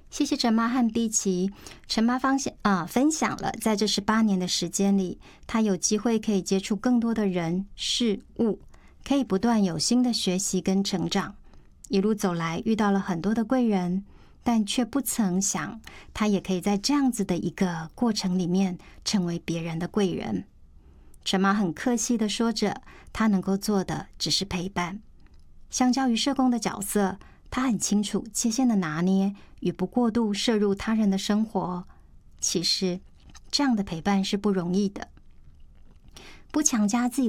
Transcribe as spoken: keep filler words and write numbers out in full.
谢谢陈妈和碧琪。陈妈方享啊、呃、分享了，在这十八年的时间里，她有机会可以接触更多的人事物，可以不断有新的学习跟成长。一路走来，遇到了很多的贵人，但却不曾想，她也可以在这样子的一个过程里面，成为别人的贵人。陈妈很客气地说着，她能够做的只是陪伴。相较于社工的角色，她很清楚界限的拿捏与不过度摄入他人的生活。其实这样的陪伴是不容易的，不强加自己